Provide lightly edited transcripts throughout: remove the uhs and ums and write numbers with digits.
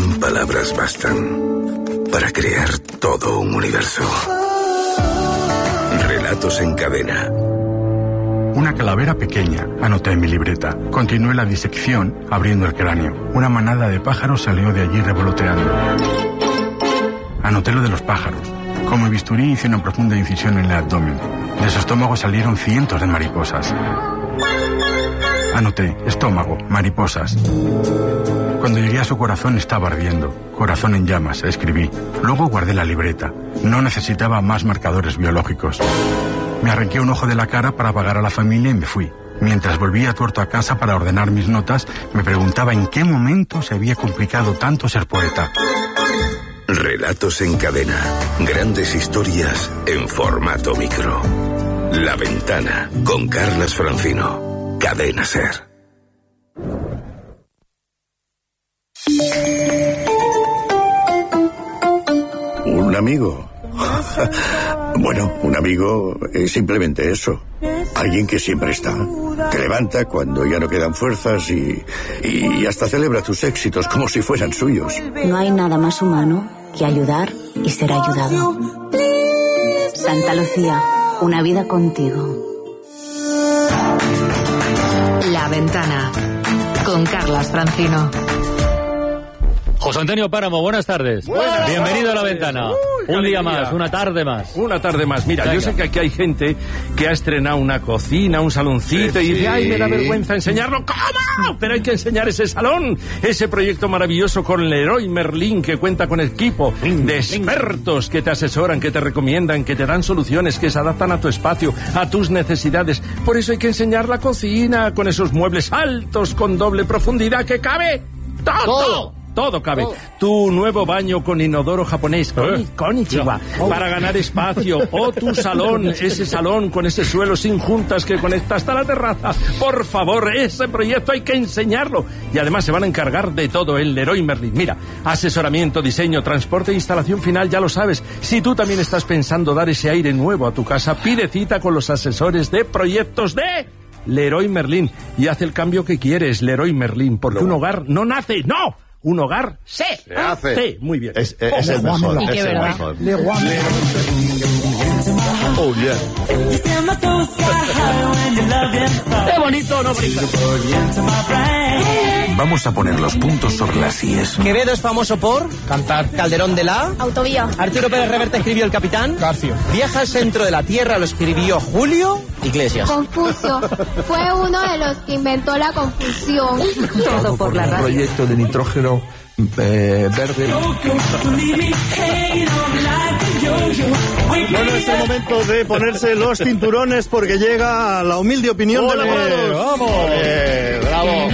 100 palabras bastan para crear todo un universo. Relatos en cadena. Una calavera pequeña, anoté en mi libreta. Continué la disección, abriendo el cráneo. Una manada de pájaros salió de allí revoloteando. Anoté lo de los pájaros. Con mi bisturí hice una profunda incisión en el abdomen. De su estómago salieron cientos de mariposas. Anoté, estómago, mariposas. Cuando llegué a su corazón estaba ardiendo. Corazón en llamas, escribí. Luego guardé la libreta. No necesitaba más marcadores biológicos. Me arranqué un ojo de la cara para pagar a la familia y me fui. Mientras volvía tuerto a casa para ordenar mis notas, me preguntaba en qué momento se había complicado tanto ser poeta. Relatos en cadena. Grandes historias en formato micro. La Ventana, con Carlas Francino. Cadena SER. ¿Un amigo? Bueno, un amigo es simplemente eso. Alguien que siempre está. Te levanta cuando ya no quedan fuerzas y hasta celebra tus éxitos como si fueran suyos. No hay nada más humano que ayudar y ser ayudado. Santa Lucía, una vida contigo. La Ventana, con Carlas Francino. José Antonio Páramo, buenas tardes. Bienvenido a La Ventana. Un día más, una tarde más. Una tarde más. Mira, Venga. Yo sé que aquí hay gente que ha estrenado una cocina, un saloncito, y dice, ay, me da vergüenza enseñarlo. ¿Cómo? Pero hay que enseñar ese salón, ese proyecto maravilloso con Leroy Merlin, que cuenta con equipo de expertos que te asesoran, que te recomiendan, que te dan soluciones, que se adaptan a tu espacio, a tus necesidades. Por eso hay que enseñar la cocina, con esos muebles altos, con doble profundidad, que cabe todo cabe. Tu nuevo baño con inodoro japonés, Konichiwa, para ganar espacio. O tu salón, ese salón con ese suelo sin juntas que conecta hasta la terraza. Por favor, ese proyecto hay que enseñarlo. Y además se van a encargar de todo el Leroy Merlin. Mira, asesoramiento, diseño, transporte e instalación final, ya lo sabes. Si tú también estás pensando dar ese aire nuevo a tu casa, pide cita con los asesores de proyectos de Leroy Merlin y haz el cambio que quieres, Leroy Merlin, porque un hogar no nace, ¡no! Un hogar se hace. Sí, muy bien. Es el mejor. Es el mejor. Oh, yeah. ¡Qué bonito, no bonito! Vamos a poner los puntos sobre las IES. Quevedo es famoso por cantar. Calderón de la Autovía. Arturo Pérez Reverte escribió El Capitán. Garcio. Viaja al centro de la Tierra lo escribió Julio Iglesias. Confucio. Fue uno de los que inventó la confusión. Todo por la radio. Proyecto de nitrógeno verde. Bueno, es el momento de ponerse los cinturones porque llega la humilde opinión de la ¡Vamos! ¡Bravo!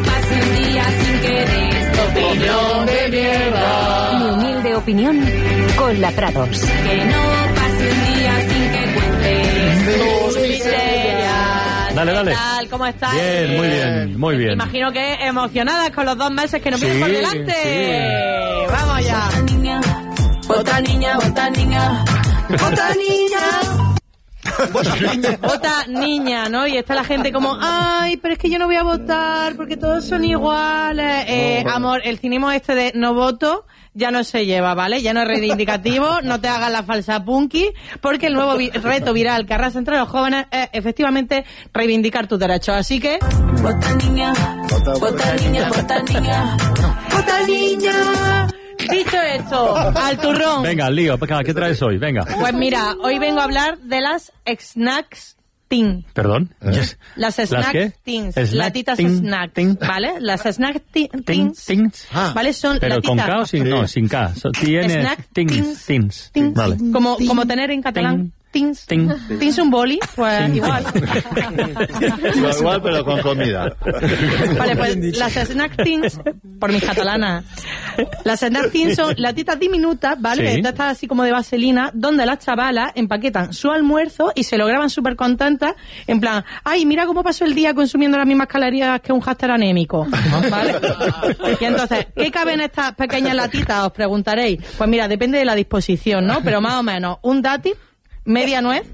Opinión de mierda. Mi humilde opinión con la Prados. Que no pase un día sin que cuentes tus miserias. Dale, dale. ¿Qué tal? ¿Cómo estás? Bien, muy bien, muy bien. Imagino que emocionadas con los 2 meses que nos vienen por delante. sí. Vamos ya. Vota niña, vota niña. Vota niña. Vota niña, ¿no? Y está la gente como, ay, pero es que yo no voy a votar porque todos son iguales. Amor, el cinismo este de no voto ya no se lleva, ¿vale? Ya no es reivindicativo, no te hagas la falsa punky, porque el nuevo reto viral que arrasa entre los jóvenes es efectivamente reivindicar tus derechos. Así que... Vota niña. Vota niña, vota niña. Vota niña. Dicho esto, al turrón. Venga, lío, ¿qué traes hoy? Venga. Pues mira, hoy vengo a hablar de las snacks teen. ¿Perdón? Las ¿Las snack qué? teens, Snack latitas teen, snack, teen. ¿vale? Las snack teens, ¿vale? Son Pero con latitas. K o sin, no, sin K. Tiene Snack teens. teens. Vale. Como tener en catalán. Teens. Teens un boli, pues igual. Igual, pero con comida. Vale, pues las snack teens, por mis catalanas, las snack teens son latitas diminutas, ¿vale? Sí. Estas así como de vaselina, donde las chavalas empaquetan su almuerzo y se lo graban súper contentas, en plan, ay, mira cómo pasó el día consumiendo las mismas calorías que un hámster anémico, ¿vale? Y entonces, ¿qué cabe en estas pequeñas latitas? Os preguntaréis. Pues mira, depende de la disposición, ¿no? Pero más o menos, un dátil, media nuez,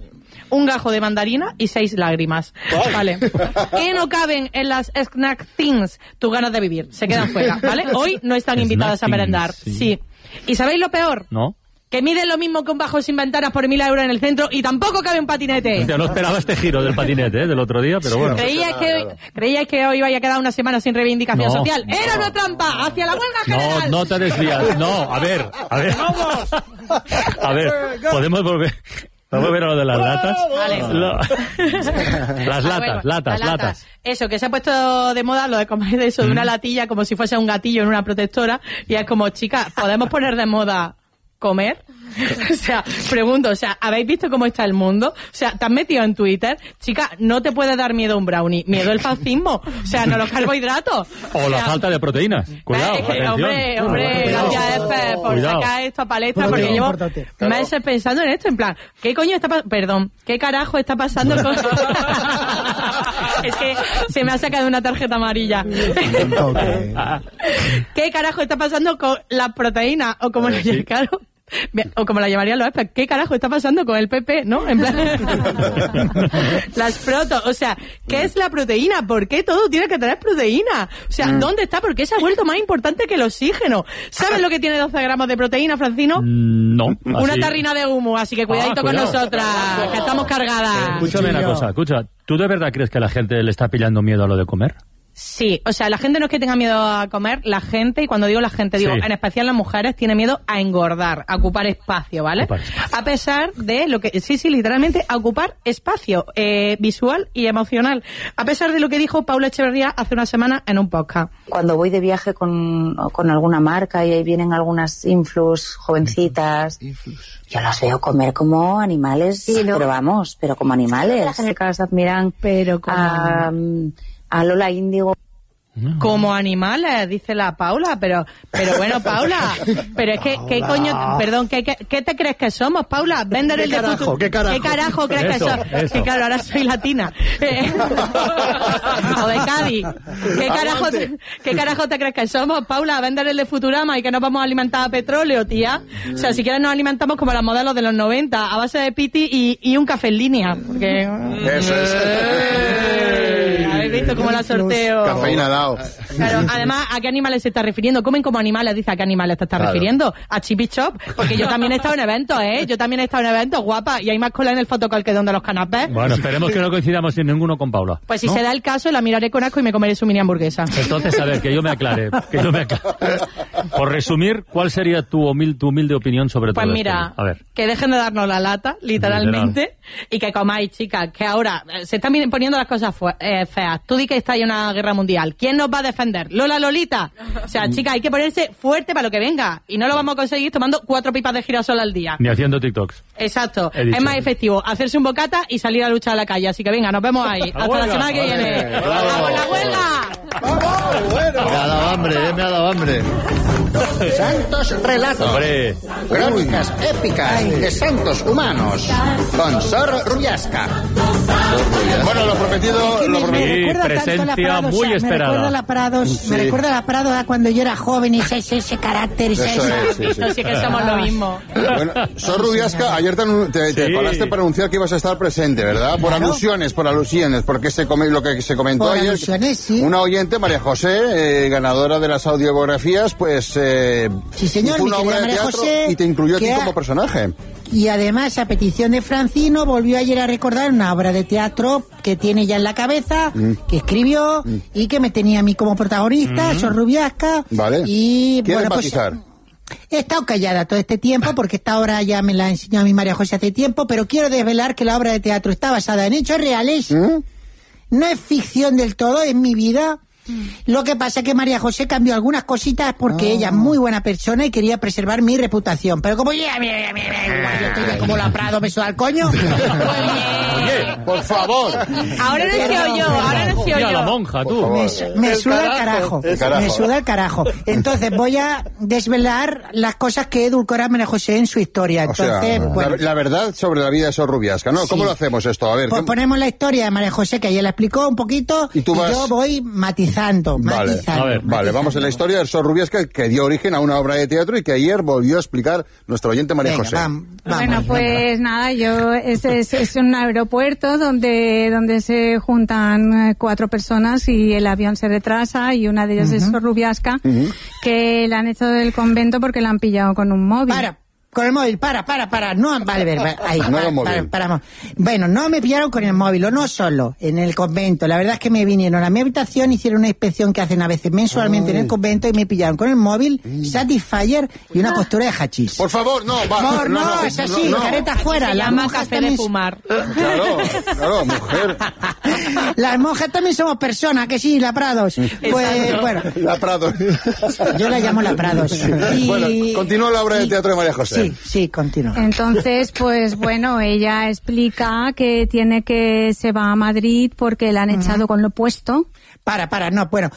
un gajo de mandarina y 6 lágrimas. Vale. Que no caben en las snack things tus ganas de vivir. Se quedan fuera, ¿vale? Hoy no están invitadas a merendar. Sí. ¿Y sabéis lo peor? ¿No? Que miden lo mismo que un bajo sin ventanas por 1.000 euros en el centro y tampoco cabe un patinete. Yo no esperaba este giro del patinete, del otro día, pero bueno. ¿Creíais que hoy vaya a quedar una semana sin reivindicación social? ¡Era una trampa! ¡Hacia la huelga general! No te desvías. No, a ver. ¡Vamos! A ver, podemos volver... ¿Vamos a ver a lo de las latas? Vale. Las latas. Eso, que se ha puesto de moda lo de comer eso de una latilla como si fuese un gatillo en una protectora. Y es como, chicas, ¿podemos poner de moda comer? O sea, pregunto, ¿habéis visto cómo está el mundo? O sea, ¿te has metido en Twitter? Chica, no te puede dar miedo un brownie, miedo el fascismo, o sea, no los carbohidratos. O la falta de proteínas. Cuidado, hombre, gracias, Efe, por sacar esto a palestra, porque llevo meses pensando en esto, en plan, ¿qué coño está pasando? Perdón, ¿qué carajo está pasando con... Es que se me ha sacado una tarjeta amarilla. ¿Qué carajo está pasando con la proteína? O como o como la llamarían los expertos, ¿qué carajo está pasando con el PP? ¿No? En plan... Las protos, o sea, ¿qué es la proteína? ¿Por qué todo tiene que tener proteína? O sea, ¿dónde está? ¿Por qué se ha vuelto más importante que el oxígeno? ¿Sabes lo que tiene 12 gramos de proteína, Francino? No. Una tarrina de humo, así que cuidadito con nosotras, que estamos cargadas. Escúchame una cosa, ¿tú de verdad crees que a la gente le está pillando miedo a lo de comer? Sí, o sea, la gente no es que tenga miedo a comer, la gente, y cuando digo la gente, digo, en especial las mujeres, tiene miedo a engordar, a ocupar espacio, ¿vale? A pesar de lo que, sí, literalmente, a ocupar espacio visual y emocional. A pesar de lo que dijo Paula Echeverría hace una semana en un podcast. Cuando voy de viaje con alguna marca y ahí vienen algunas influs jovencitas, yo las veo comer como animales, sí, ¿no? Pero como animales. Las chicas admiran a Lola Índigo. Como animales, dice la Paula, pero bueno, Paula, pero es que, ¿qué coño? Perdón, ¿qué te crees que somos, Paula? Vender el de futuro. ¿Qué carajo crees que somos? Que claro, ahora soy latina. O de Cádiz. ¿Qué carajo te crees que somos, Paula? Vender el de Futurama y que nos vamos a alimentar a petróleo, tía. O sea, si quieres nos alimentamos como las modelos de los 90, a base de piti y un café en línea. Porque... Eso es. ¿Habéis visto cómo la sorteo? Cafeína dado. Claro, además, ¿a qué animales se está refiriendo? ¿Comen como animales? Dice, ¿a qué animales te estás refiriendo? ¿A Chippy Chop? Porque yo también he estado en eventos, Yo también he estado en eventos, guapa, y hay más cola en el fotocall que donde los canapés. Bueno, esperemos que no coincidamos en ninguno con Paula. Pues si se da el caso, la miraré con asco y me comeré su mini hamburguesa. Entonces, a ver, que yo me aclare. Por resumir, ¿cuál sería tu humilde opinión sobre todo esto? Pues mira, que dejen de darnos la lata, literalmente, y que comáis, chicas, que ahora se están poniendo las cosas feas. Tú di que está en una guerra mundial. ¿Quién nos va a defender? Lolita. O sea, chicas, hay que ponerse fuerte para lo que venga. Y no lo vamos a conseguir tomando 4 pipas de girasol al día. Ni haciendo TikToks. Exacto. Es más efectivo hacerse un bocata y salir a luchar a la calle. Así que venga, nos vemos ahí. Hasta la semana que viene. ¡Vamos, la huelga! ¡Vamos! Bueno. Me ha dado hambre. Santos relatos. Hombre. Crónicas épicas de santos humanos. Con Sor Rubiasca. Bueno, lo prometido. Sí, presencia muy esperada. Me recuerda a la Prado a cuando yo era joven y ese carácter. Sí, que somos lo mismo. Bueno, Sor Rubiasca, ayer te paraste para anunciar que ibas a estar presente, ¿verdad? Por alusiones, porque lo que se comentó por ayer. Sí. Una oyente, María José, ganadora de las audiografías, pues sí, señor, hizo una obra de teatro José, y te incluyó a ti como personaje. Y además, a petición de Francino, volvió ayer a recordar una obra de teatro que tiene ya en la cabeza, que escribió y que me tenía a mí como protagonista, Sor Rubiasca. Vale. Y ¿Quieres bueno, matizar? He estado callada todo este tiempo porque esta obra ya me la enseñó a mi María José hace tiempo, pero quiero desvelar que la obra de teatro está basada en hechos reales. No es ficción del todo, es mi vida. Lo que pasa es que María José cambió algunas cositas porque ella es muy buena persona y quería preservar mi reputación. Pero como yo estoy como la Prado, me suda al coño. Pues Oye, por favor. Ahora no he sido yo. Mira la monja, tú. Me suda el carajo. Me suda el carajo. Entonces voy a desvelar las cosas que edulcora María José en su historia. Entonces, bueno. La verdad sobre la vida de Sor Rubiasca, ¿no? Sí. ¿Cómo lo hacemos esto? A ver. Pues ponemos la historia de María José, que ayer la explicó un poquito, y yo voy matizando. Vale, vamos en la historia de Sor Rubiasca, que dio origen a una obra de teatro y que ayer volvió a explicar nuestro oyente María José. Bueno, pues nada, es un aeropuerto donde se juntan 4 personas y el avión se retrasa, y una de ellas es Sor Rubiasca, que la han hecho del convento porque la han pillado con un móvil. Con el móvil, para. No, vale, ahí, paramos. Bueno, no me pillaron con el móvil, o no solo, en el convento. La verdad es que me vinieron a mi habitación, hicieron una inspección que hacen a veces mensualmente en el convento, y me pillaron con el móvil, Satisfyer y una costura de hachís. Por favor, no, es así, careta fuera. Las monjas también fumar. Claro, mujer. Las monjas también somos personas, que sí, la Prados. Pues, bueno. La Prados. Yo la llamo la Prados. Bueno, continúa la obra de teatro de María José. Sí, continúa. Entonces, pues bueno, ella explica que se va a Madrid porque la han echado con lo puesto. Bueno,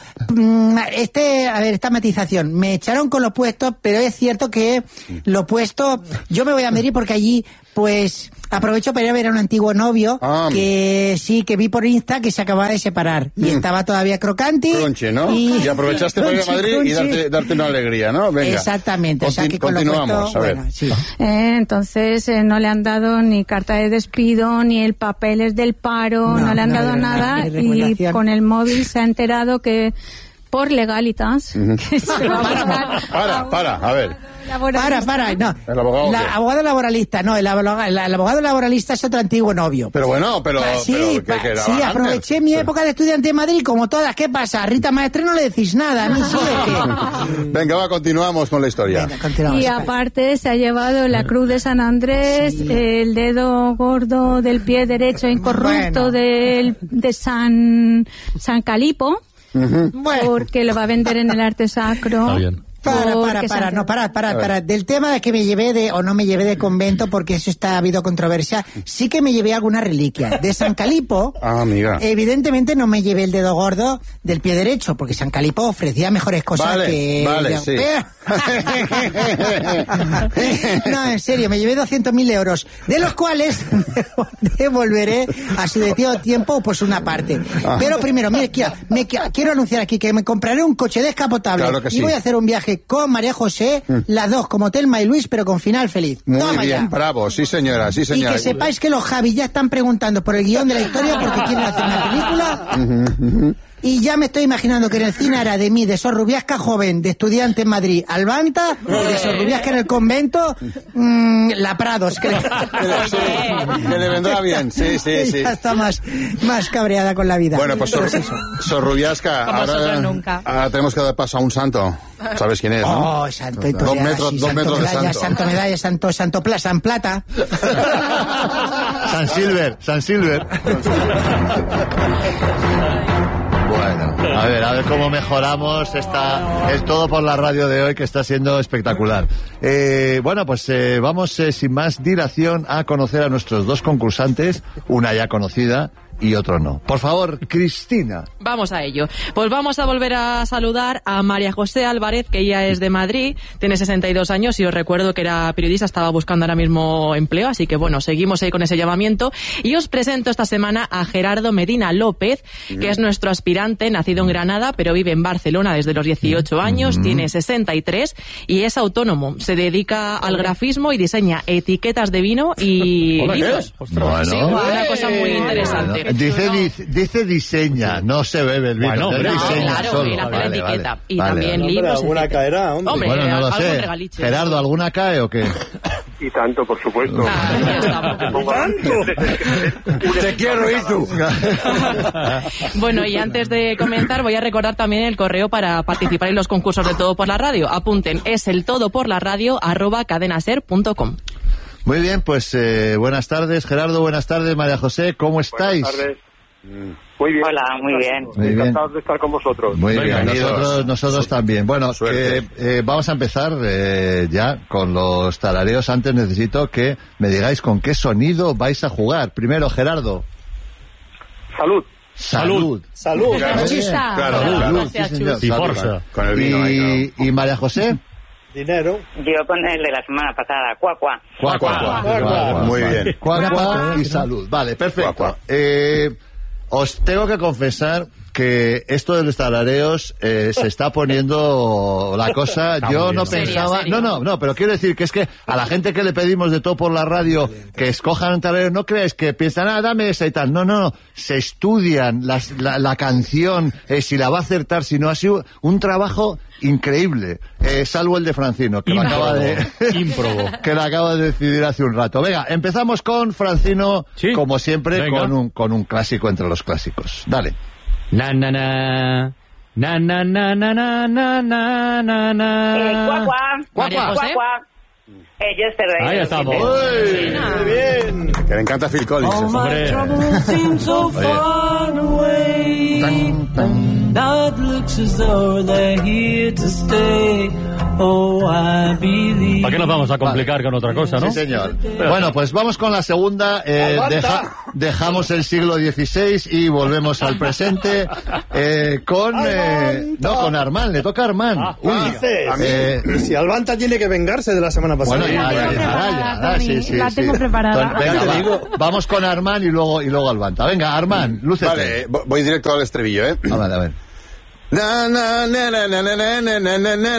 esta matización, me echaron con lo puesto, pero es cierto que lo puesto, yo me voy a Madrid porque allí, pues, aprovecho para ir a ver a un antiguo novio que vi por Insta que se acababa de separar y estaba todavía crocante. Cronche, ¿no? Y aprovechaste para ir a Madrid y darte una alegría, ¿no? Venga. Exactamente. O sea que con continuamos, lo puesto, a ver. Bueno, sí. Entonces no le han dado ni carta de despido, ni el papeles del paro, no le han dado nada, y con el móvil se ha enterado que por legalitas que se va a buscar a ver. No. ¿El abogado qué? Abogado laboralista, no, el abogado laboralista es otro antiguo novio. Pero bueno, sí, aproveché mi época de estudiante en Madrid, como todas. ¿Qué pasa? A Rita Maestre no le decís nada, a mí sí. Venga, continuamos con la historia. Y aparte se ha llevado la cruz de San Andrés, el dedo gordo del pie derecho incorrupto de San Calipo, porque lo va a vender en el arte sacro. Está bien. Para. Del tema de que me llevé o no me llevé de convento, porque eso ha habido controversia, sí que me llevé alguna reliquia. De San Calipo, amiga. Evidentemente no me llevé el dedo gordo del pie derecho, porque San Calipo ofrecía mejores cosas que... Sí. No, en serio, me llevé 200.000 euros, de los cuales devolveré a su debido tiempo pues una parte. Pero primero, mire, quiero anunciar aquí que me compraré un coche descapotable, y voy a hacer un viaje con María José, las dos como Telma y Luis, pero con final feliz. Muy bien, bravo, sí señora. Y que sepáis que los Javis ya están preguntando por el guión de la historia porque quieren hacer una película. Y ya me estoy imaginando que en el cine hará de mí, de Sor Rubiasca joven, de estudiante en Madrid, Albanta, y de Sor Rubiasca en el convento, la Prados, que le vendrá bien, sí. Ya está más cabreada con la vida. Bueno, pues Sor Rubiasca, ahora tenemos que dar paso a un santo. ¿Sabes quién es, no? Oh, santo. 2 metros de santo. Santo medalla, santo San Plata. San Silver. Bueno, a ver cómo mejoramos es todo por la radio de hoy, que está siendo espectacular. Bueno, pues vamos sin más dilación a conocer a nuestros 2 concursantes, una ya conocida y otro no. Por favor, Cristina. Vamos a ello. Pues vamos a volver a saludar a María José Álvarez, que ella es de Madrid, tiene 62 años y os recuerdo que era periodista, estaba buscando ahora mismo empleo, así que bueno, seguimos ahí con ese llamamiento. Y os presento esta semana a Gerardo Medina López, que es nuestro aspirante, nacido en Granada, pero vive en Barcelona desde los 18 años, tiene 63 y es autónomo. Se dedica al grafismo y diseña etiquetas de vino y libros. Bueno. Sí, una cosa muy interesante. Dice diseña, no se bebe el vino. Bueno, diseña claro, solo. él hace la etiqueta. Y vale. también libros. ¿Alguna caerá? Hombre, bueno, no lo sé. Regaliche. Gerardo, ¿alguna cae o qué? Y tanto, por supuesto. Te quiero ir tú. Bueno, y antes de comenzar voy a recordar también el correo para participar en los concursos de Todo por la Radio. Apunten, es el todoporlaradio@cadenaser.com. Muy bien, pues buenas tardes, Gerardo, buenas tardes, María José, ¿cómo estáis? Buenas tardes. Muy bien. Hola, muy bien. Muy bien. Encantados de estar con vosotros. Muy Venga, bien, nosotros también. Bueno, vamos a empezar ya con los tarareos. Antes necesito que me digáis con qué sonido vais a jugar. Primero, Gerardo. Salud. Salud. Salud. Claro, Salud. sí, señor. Y Salud. forza. Con el vino ahí, ¿Y María José? Dinero. Yo con el de la semana pasada, cuacua. Cuá. Muy bien. Cuá y salud. Vale, perfecto. Cuá. Os tengo que confesar que esto de los tarareos se está poniendo la cosa. Yo no pensaba. Seria. No, pero quiero decir que es que a la gente que le pedimos de todo por la radio que escojan un tarareo, no crees que piensan, dame esa y tal. No. Se estudian la canción, si la va a acertar, si no. Ha sido un trabajo increíble. Salvo el de Francino, que que lo acaba de decidir hace un rato. Venga, empezamos con Francino, como siempre, con un clásico entre los clásicos. Dale. Na na na na na na na na na na na na. Cuacua. Yesterday. Ahí estamos. Muy bien. Que le encanta Phil Collins. Hombre. ¿Para qué nos vamos a complicar con otra cosa, no? Sí, señor. Bueno, pues vamos con la segunda. Dejamos el siglo XVI y volvemos al presente con Armand. Le toca a Armand. Si Albanta tiene que vengarse de la semana pasada. Bueno, ya. Sí. La tengo preparada. Venga, vamos con Armand y luego Albanta. Venga, Armand, lúcete. Vale, voy directo al estribillo, ¿eh? A ver. Na na na na na na na na na na